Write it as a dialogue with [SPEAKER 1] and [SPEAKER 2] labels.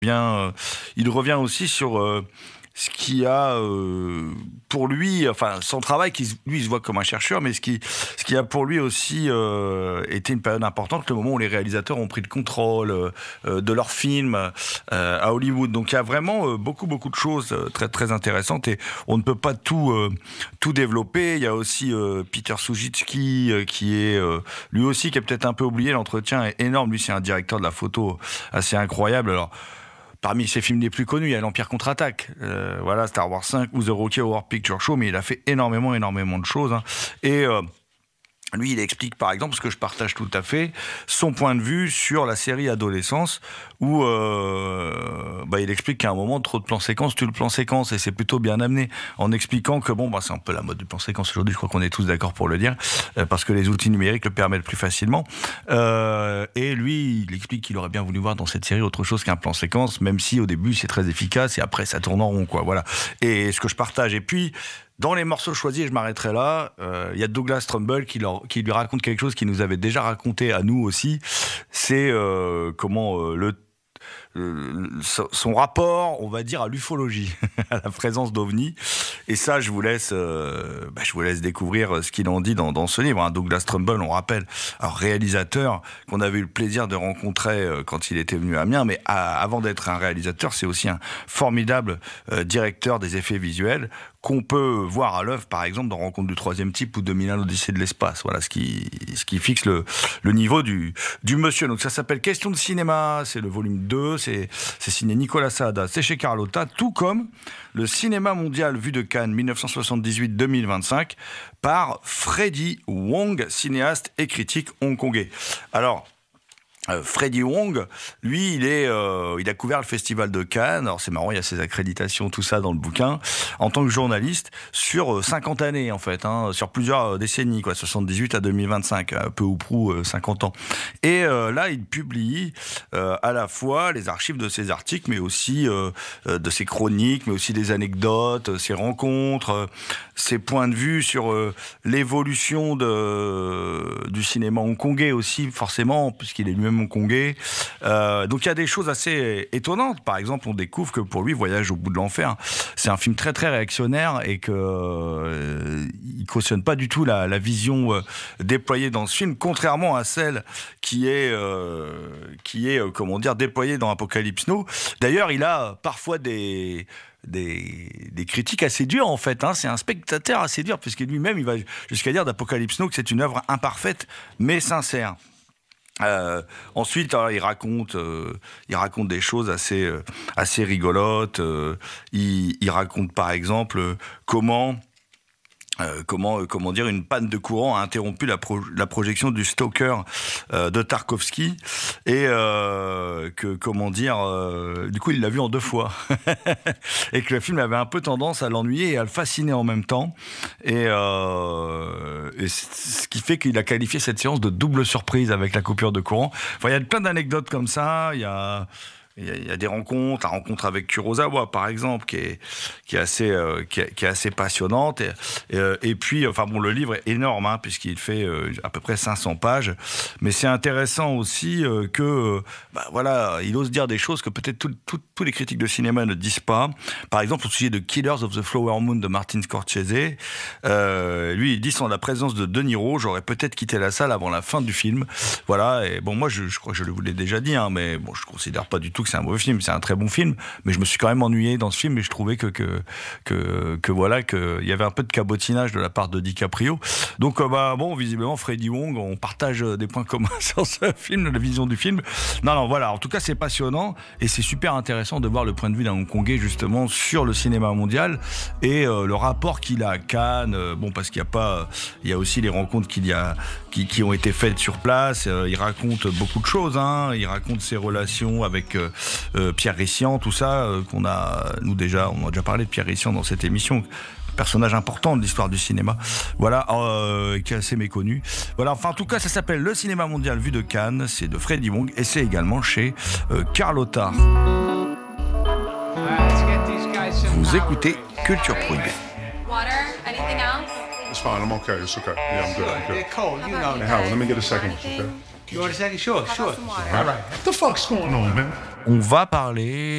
[SPEAKER 1] il revient aussi sur ce qui a pour lui, enfin son travail, lui il se voit comme un chercheur, mais ce qui a pour lui aussi été une période importante, le moment où les réalisateurs ont pris le contrôle de leurs films à Hollywood. Donc il y a vraiment beaucoup de choses très très intéressantes et on ne peut pas tout développer. Il y a aussi Peter Soujitsky qui est lui aussi qui est peut-être un peu oublié. L'entretien est énorme. Lui c'est un directeur de la photo assez incroyable. Alors parmi ses films les plus connus, il y a l'Empire contre-attaque, voilà, Star Wars 5 ou The Rocky Horror Picture Show, mais il a fait énormément de choses. Hein. Et lui, il explique, par exemple, ce que je partage tout à fait, son point de vue sur la série Adolescence, où il explique qu'à un moment, trop de plans séquences tue le plan séquence, et c'est plutôt bien amené, en expliquant que c'est un peu la mode du plan séquence aujourd'hui, je crois qu'on est tous d'accord pour le dire, parce que les outils numériques le permettent plus facilement. Et lui, il explique qu'il aurait bien voulu voir dans cette série autre chose qu'un plan séquence, même si au début c'est très efficace, et après ça tourne en rond, quoi. Voilà. Et ce que je partage. Et puis, dans les morceaux choisis, je m'arrêterai là, il y a Douglas Trumbull qui lui raconte quelque chose qu'il nous avait déjà raconté à nous aussi. C'est comment son rapport, on va dire, à l'ufologie, à la présence d'ovnis. Et ça, je vous laisse découvrir ce qu'il en dit dans ce livre. Hein. Douglas Trumbull, on rappelle, un réalisateur qu'on avait eu le plaisir de rencontrer quand il était venu à Amiens. Mais avant d'être un réalisateur, c'est aussi un formidable directeur des effets visuels qu'on peut voir à l'œuvre, par exemple, dans Rencontre du troisième type ou 2001 l'Odyssée de l'espace. Voilà ce qui fixe le niveau du monsieur. Donc ça s'appelle Question de cinéma, c'est le volume 2, c'est signé Nicolas Saada, c'est chez Carlotta, tout comme le cinéma mondial vu de Cannes 1978-2025 par Freddie Wong, cinéaste et critique hongkongais. Alors, Freddie Wong, lui, il a couvert le festival de Cannes. Alors c'est marrant, il y a ses accréditations, tout ça dans le bouquin, en tant que journaliste sur 50 années en fait, hein, sur plusieurs décennies, quoi, 78 à 2025, peu ou prou 50 ans. Et là, il publie à la fois les archives de ses articles, mais aussi de ses chroniques, mais aussi des anecdotes, ses rencontres, ses points de vue sur l'évolution du cinéma hongkongais aussi, forcément, puisqu'il est lui-même hongkongais. Donc il y a des choses assez étonnantes. Par exemple, on découvre que pour lui, Voyage au bout de l'enfer, c'est un film très très réactionnaire et que il cautionne pas du tout la vision déployée dans ce film, contrairement à celle qui est déployée dans Apocalypse Now. D'ailleurs, il a parfois des critiques assez dures en fait, hein. C'est un spectateur assez dur puisque lui-même il va jusqu'à dire d'Apocalypse Now que c'est une œuvre imparfaite mais sincère. Ensuite, il raconte des choses assez rigolotes. Il raconte par exemple comment dire, une panne de courant a interrompu la projection du Stalker de Tarkovsky et du coup il l'a vu en 2 fois et que le film avait un peu tendance à l'ennuyer et à le fasciner en même temps et ce qui fait qu'il a qualifié cette séance de double surprise avec la coupure de courant. Enfin, il y a plein d'anecdotes comme ça. Il y a des rencontres, la rencontre avec Kurosawa par exemple, qui est assez passionnante. Et puis, le livre est énorme, hein, puisqu'il fait à peu près 500 pages. Mais c'est intéressant aussi que, il ose dire des choses que peut-être tous les critiques de cinéma ne disent pas. Par exemple, au sujet de Killers of the Flower Moon de Martin Scorsese, lui, il dit sans la présence de De Niro, j'aurais peut-être quitté la salle avant la fin du film. Voilà. Et bon, moi, je crois que je vous l'ai déjà dit, hein, mais bon, je considère pas du tout que c'est un mauvais film, c'est un très bon film, mais je me suis quand même ennuyé dans ce film et je trouvais qu'il y avait un peu de cabotinage de la part de DiCaprio. Donc visiblement Freddie Wong, on partage des points communs sur ce film, la vision du film. Non, voilà, en tout cas c'est passionnant et c'est super intéressant de voir le point de vue d'un Hongkongais justement sur le cinéma mondial et le rapport qu'il a à Cannes, parce qu'il y a aussi les rencontres qui ont été faites sur place. Il raconte beaucoup de choses, hein. Il raconte ses relations avec Pierre Rissian, tout ça, on a déjà parlé de Pierre Rissian dans cette émission, personnage important de l'histoire du cinéma, voilà, qui est assez méconnu. Voilà, en tout cas, ça s'appelle Le cinéma mondial vu de Cannes, c'est de Freddie Wong et c'est également chez Carlotta. Vous écoutez Culture Prohibée.
[SPEAKER 2] Water? Anything else?
[SPEAKER 3] It's fine. I'm okay. It's okay. Yeah, I'm good. They're cold, you know. Hey, Howard, let me get a second. Okay?
[SPEAKER 2] You want a second? Sure,
[SPEAKER 3] How
[SPEAKER 2] sure.
[SPEAKER 3] about some water?
[SPEAKER 2] All right.
[SPEAKER 4] What the fuck's going on, man?
[SPEAKER 1] On va parler